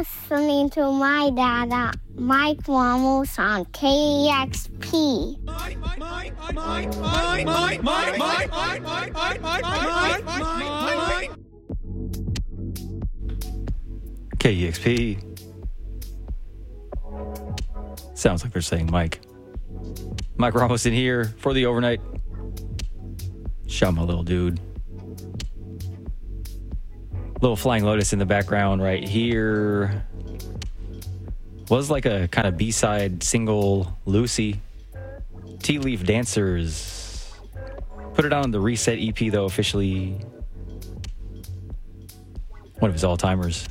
Listening to my dad, Mike Ramos on KEXP. KEXP. Sounds like they're saying Mike. Mike Ramos in here for the overnight. Shout my little dude. Little Flying Lotus in the background right here. Was like a kind of B-side single, Lucy. Tea Leaf Dancers. Put it out on the Reset EP though, officially. One of his all-timers.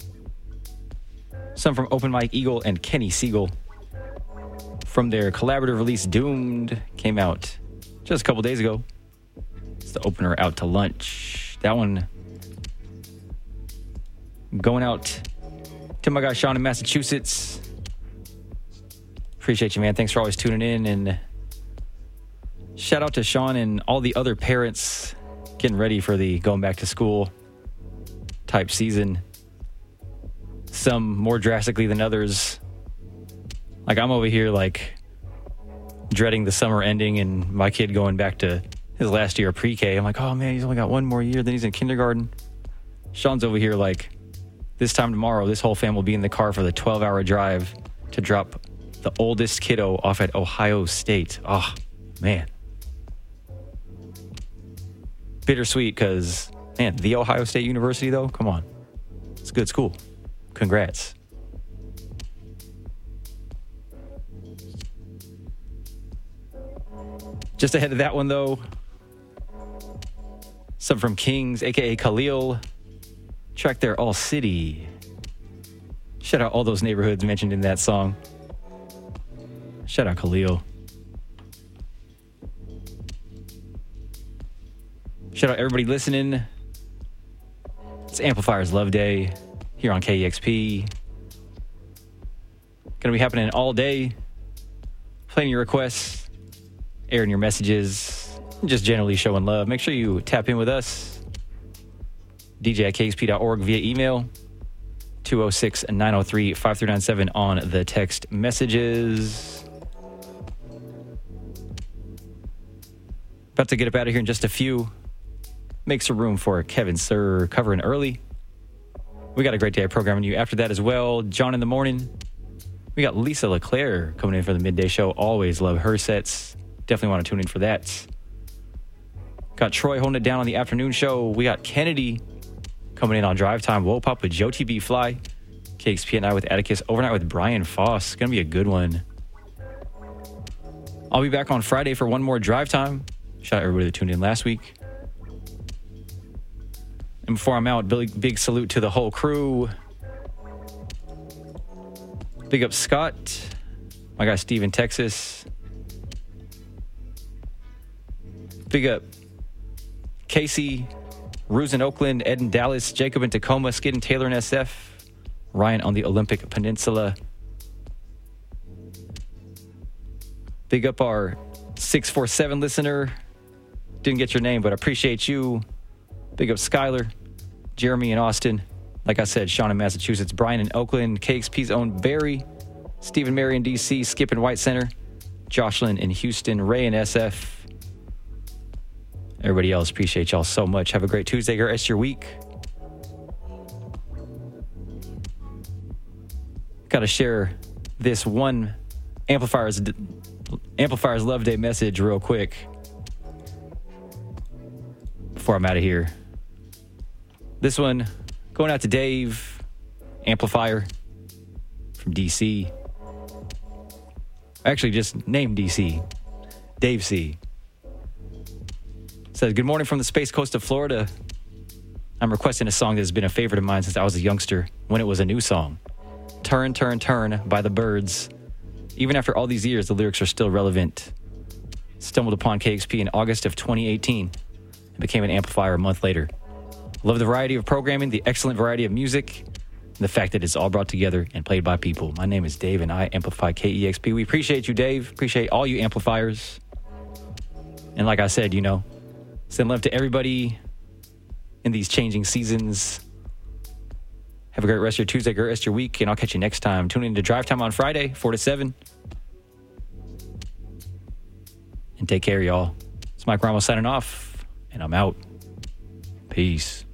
Some from Open Mike Eagle and Kenny Siegel. From their collaborative release, Doomed, came out just a couple days ago. It's the opener, Out to Lunch. That one going out to my guy Sean in Massachusetts. Appreciate you, man. Thanks for always tuning in. And shout out to Sean and all the other parents getting ready for the going back to school type season. Some more drastically than others. Like, I'm over here, like, dreading the summer ending and my kid going back to his last year of pre-K. I'm like, oh, man, he's only got one more year, then he's in kindergarten. Sean's over here, like, this time tomorrow, this whole fam will be in the car for the 12-hour drive to drop the oldest kiddo off at Ohio State. Oh, man. Bittersweet because, man, the Ohio State University, though, come on. It's a good school. Congrats. Just ahead of that one, though, some from Kings, a.k.a. Khalil. Track there, All City. Shout out all those neighborhoods mentioned in that song. Shout out Khalil. Shout out everybody listening. It's Amplifiers Love Day here on KEXP. Gonna be happening all day. Playing your requests. Airing your messages, just generally showing love. Make sure you tap in with us. DJ@KXP.org via email. 206-903-5397 on the text messages. About to get up out of here in just a few. Make some room for Kevin Sir covering early. We got a great day of programming you after that as well. John in the morning. We got Lisa LeClaire coming in for the midday show. Always love her sets. Definitely want to tune in for that. Got Troy holding it down on the afternoon show. We got Kennedy coming in on drive time. Whoa Pop with Joe TB Fly. KXP at night with Atticus. Overnight with Brian Foss. Gonna be a good one. I'll be back on Friday for one more drive time. Shout out everybody that tuned in last week. And before I'm out, big salute to the whole crew. Big up Scott. My guy Steve in Texas. Big up Casey, Ruse in Oakland, Ed in Dallas, Jacob in Tacoma, Skid and Taylor in SF, Ryan on the Olympic Peninsula. Big up our 647 listener. Didn't get your name, but appreciate you. Big up Skylar, Jeremy in Austin. Like I said, Sean in Massachusetts, Brian in Oakland, KXP's own Barry, Stephen Mary in DC, Skip in White Center, Jocelyn in Houston, Ray in SF. Everybody else, appreciate y'all so much. Have a great Tuesday or rest of your week. Got to share this one Amplifiers Love Day message real quick before I'm out of here. This one going out to Dave, Amplifier from DC. Actually, just named DC. Dave C. Says, good morning from the space coast of Florida. I'm requesting a song that has been a favorite of mine since I was a youngster, when it was a new song. Turn, Turn, Turn by the Byrds. Even after all these years, the lyrics are still relevant. Stumbled upon KXP in August of 2018 and became an amplifier a month later. Love the variety of programming, the excellent variety of music, and the fact that it's all brought together and played by people. My name is Dave and I amplify KEXP. We appreciate you, Dave. Appreciate all you amplifiers. And like I said, you know, send love to everybody in these changing seasons. Have a great rest of your Tuesday, great rest of your week, and I'll catch you next time. Tune in to Drive Time on Friday, 4 to 7. And take care, y'all. It's Mike Ramos signing off, and I'm out. Peace.